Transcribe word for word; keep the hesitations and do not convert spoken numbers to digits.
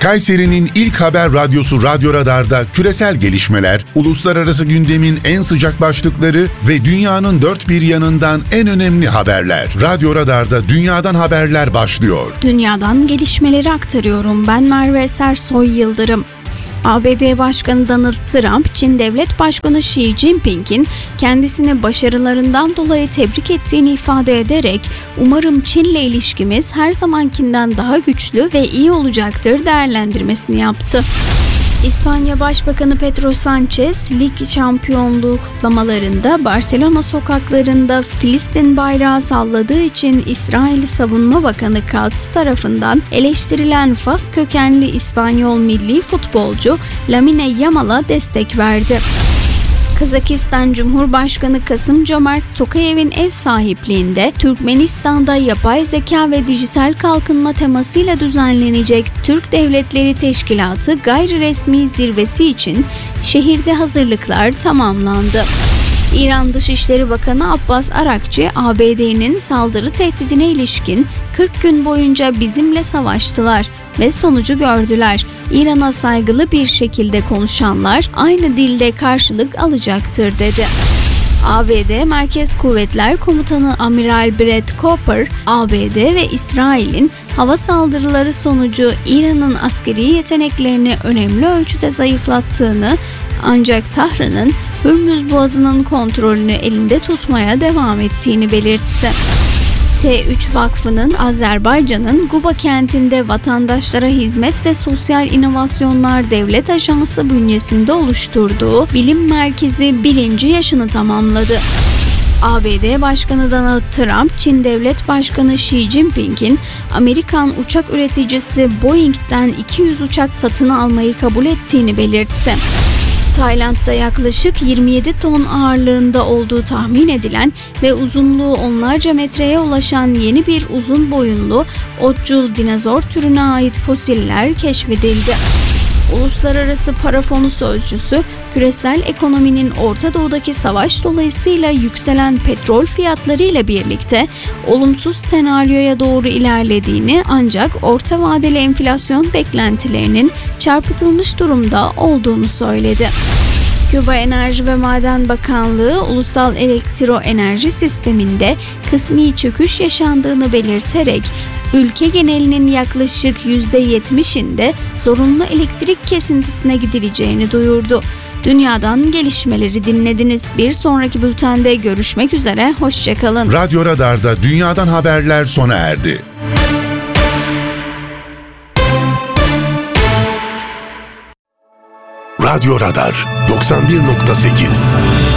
Kayseri'nin ilk haber radyosu Radyo Radar'da küresel gelişmeler, uluslararası gündemin en sıcak başlıkları ve dünyanın dört bir yanından en önemli haberler. Radyo Radar'da dünyadan haberler başlıyor. Dünyadan gelişmeleri aktarıyorum. Ben Merve Sersoy Yıldırım. A B D Başkanı Donald Trump, Çin Devlet Başkanı Xi Jinping'in kendisini başarılarından dolayı tebrik ettiğini ifade ederek "Umarım Çin'le ilişkimiz her zamankinden daha güçlü ve iyi olacaktır" değerlendirmesini yaptı. İspanya Başbakanı Pedro Sanchez, lig şampiyonluğu kutlamalarında Barcelona sokaklarında Filistin bayrağı salladığı için İsrail Savunma Bakanı Katz tarafından eleştirilen Fas kökenli İspanyol milli futbolcu Lamine Yamal'a destek verdi. Kazakistan Cumhurbaşkanı Kasım-Cömert Tokayev'in ev sahipliğinde Türkmenistan'da yapay zeka ve dijital kalkınma temasıyla düzenlenecek Türk Devletleri Teşkilatı gayri resmi zirvesi için şehirde hazırlıklar tamamlandı. İran Dışişleri Bakanı Abbas Arakçı, A B D'nin saldırı tehdidine ilişkin kırk gün boyunca bizimle savaştılar ve sonucu gördüler. İran'a saygılı bir şekilde konuşanlar aynı dilde karşılık alacaktır dedi. A B D Merkez Kuvvetler Komutanı Amiral Brett Cooper, A B D ve İsrail'in hava saldırıları sonucu İran'ın askeri yeteneklerini önemli ölçüde zayıflattığını, ancak Tahran'ın Hürmüz Boğazı'nın kontrolünü elinde tutmaya devam ettiğini belirtti. T üç Vakfı'nın Azerbaycan'ın Guba kentinde Vatandaşlara Hizmet ve Sosyal İnovasyonlar Devlet Ajansı bünyesinde oluşturduğu bilim merkezi birinci yaşını tamamladı. A B D Başkanı Donald Trump, Çin Devlet Başkanı Xi Jinping'in Amerikan uçak üreticisi Boeing'den iki yüz uçak satın almayı kabul ettiğini belirtti. Tayland'da yaklaşık yirmi yedi ton ağırlığında olduğu tahmin edilen ve uzunluğu onlarca metreye ulaşan yeni bir uzun boyunlu otçul dinozor türüne ait fosiller keşfedildi. Uluslararası Para Fonu sözcüsü, küresel ekonominin Orta Doğu'daki savaş dolayısıyla yükselen petrol fiyatları ile birlikte olumsuz senaryoya doğru ilerlediğini, ancak orta vadeli enflasyon beklentilerinin çarpıtılmış durumda olduğunu söyledi. Küba Enerji ve Maden Bakanlığı, ulusal elektroenerji sisteminde kısmi çöküş yaşandığını belirterek, ülke genelinin yaklaşık yüzde yetmişinde zorunlu elektrik kesintisine gidileceğini duyurdu. Dünyadan gelişmeleri dinlediniz. Bir sonraki bültende görüşmek üzere, hoşçakalın. Radyo Radar'da dünyadan haberler sona erdi. Radyo Radar doksan bir nokta sekiz